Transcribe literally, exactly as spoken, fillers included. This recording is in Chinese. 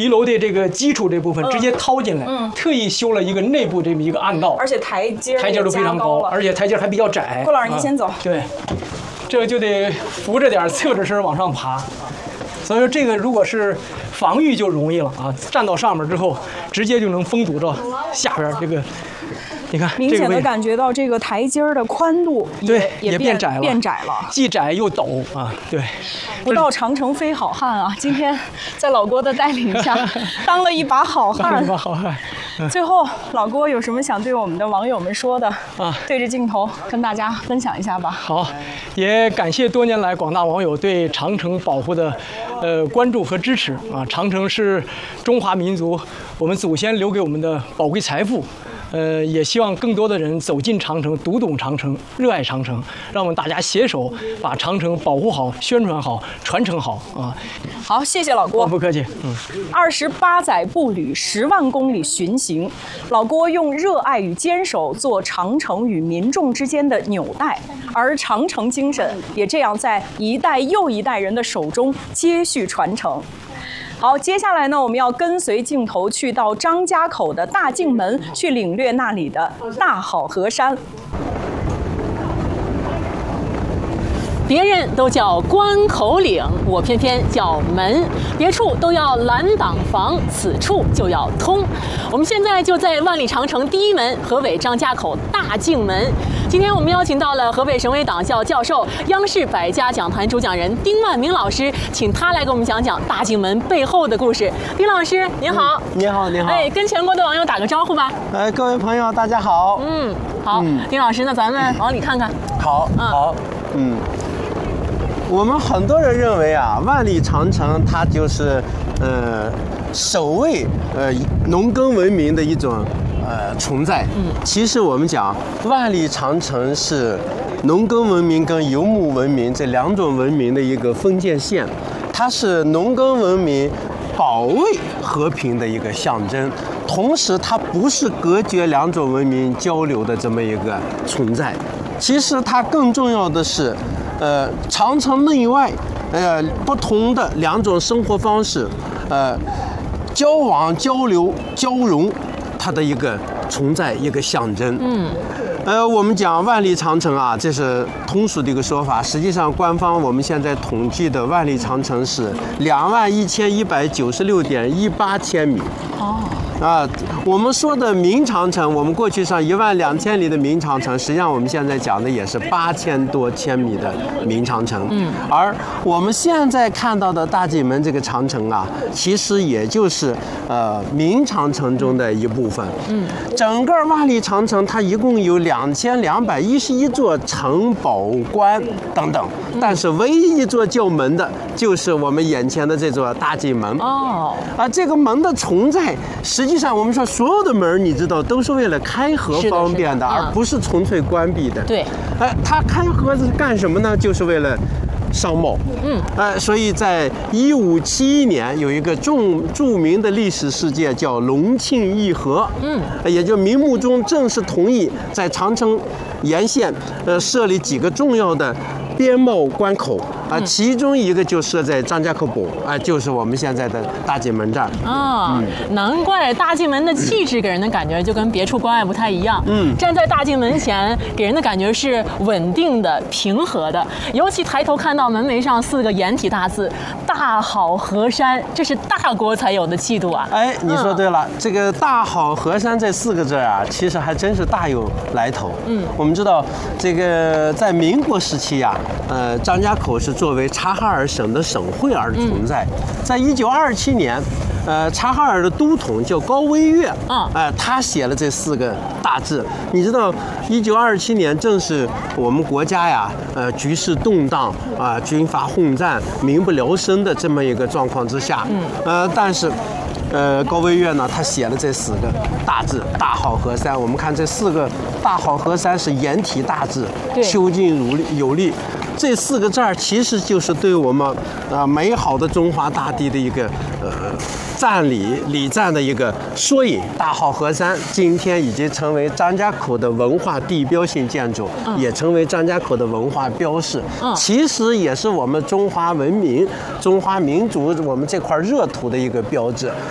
敌楼的这个基础这部分直接掏进来， 嗯， 特意修了一个内部这么一个暗道， 而且台阶台阶都非常高，而且台阶还比较窄。 郭老师，您先走。 啊、对，这个就得扶着点，侧着身往上爬。所以说这个如果是防御就容易了啊，站到上面之后，直接就能封堵到下边这个。你看， 明显的感觉到这个台阶的宽度对也变窄了， 变窄了， 既窄又陡啊！对， 不到长城非好汉啊！今天在老郭的带领下，当了一把好汉。 当一把好汉。 嗯、最后，老郭有什么想对我们的网友们说的啊？ 对着镜头跟大家分享一下吧。 好，也感谢多年来广大网友对长城保护的呃关注和支持啊！长城是中华民族我们祖先留给我们的宝贵财富。呃，也希望更多的人走进长城，读懂长城，热爱长城，让我们大家携手把长城保护好、宣传好、传承好啊！ 好，谢谢老郭， 不客气。嗯， 二十八载步履，十万公里巡行，老郭用热爱与坚守做长城与民众之间的纽带，而长城精神也这样在一代又一代人的手中接续传承。好，接下来呢，我们要跟随镜头去到张家口的大镜门，去领略那里的大好河山。 别人都叫关口岭，我偏偏叫门。别处都要拦挡防，此处就要通。我们现在就在万里长城第一门河北张家口大镜门。今天我们邀请到了河北省委党校教授、央视百家讲坛主讲人丁万明老师，请他来给我们讲讲大镜门背后的故事。丁老师您好。 嗯、你好，你好。 哎，跟全国的网友打个招呼吧。 呃，各位朋友，大家好。 嗯，好。嗯、丁老师，那咱们往里看看。 好，嗯、好，嗯。我们很多人认为啊，万里长城它就是呃首位呃农耕文明的一种呃存在。嗯，其实我们讲万里长城是农耕文明跟游牧文明这两种文明的一个分界线，它是农耕文明保卫和平的一个象征，同时它不是隔绝两种文明交流的这么一个存在。其实它更重要的是。呃，长城内外，呃，不同的两种生活方式，呃，交往、交流、交融，它的一个存在，一个象征。嗯，呃，我们讲万里长城啊，这是通俗的一个说法。实际上，官方我们现在统计的万里长城是两万一千一百九十六点一八千米。哦。啊，我们说的明长城，我们过去上一万两千里的明长城，实际上我们现在讲的也是八千多千米的明长城。嗯，而我们现在看到的大镜门这个长城啊，其实也就是呃明长城中的一部分。嗯，整个万里长城它一共有两千两百一十一座城堡关等等，但是唯一一座叫门的，就是我们眼前的这座大镜门。哦，啊，这个门的存在，实际。实际上，我们说所有的门，你知道，都是为了开合方便的，而不是纯粹关闭的。 对， 哎，它开合是干什么呢？就是为了商贸。嗯，哎，所以在一五七一年有一个著著名的历史事件叫隆庆议和。嗯，也就明穆宗正式同意在长城沿线呃设立几个重要的边贸关口啊，其中一个就设在张家口堡啊，就是我们现在的大镜门这儿。 啊、哦，嗯、难怪大镜门的气质给人的感觉就跟别处关外不太一样。嗯，站在大镜门前，给人的感觉是稳定的、平和的。尤其抬头看到门楣上四个颜体大字“大好河山”，这是大国才有的气度啊！ 哎，你说对了，嗯、这个“大好河山”这四个字啊，其实还真是大有来头。嗯，我们知道这个在民国时期呀、啊，呃，张家口是作为察哈尔省的省会而存在。嗯、在一九二七年，呃，察哈尔的都统叫高威岳，啊，哎、呃，他写了这四个大字。你知道，一九二七年正是我们国家呀，呃，局势动荡啊、呃，军阀混战、民不聊生的这么一个状况之下，嗯，呃，但是。呃，高威岳呢，他写了这四个大字“大好河山”。我们看这四个“大好河山”是颜体大字，遒劲如力有力。这四个字儿其实就是对我们啊、呃、美好的中华大地的一个呃赞礼礼赞的一个缩影。大好河山今天已经成为张家口的文化地标性建筑，嗯、也成为张家口的文化标识。嗯、其实也是我们中华文明、中华民族我们这块热土的一个标志。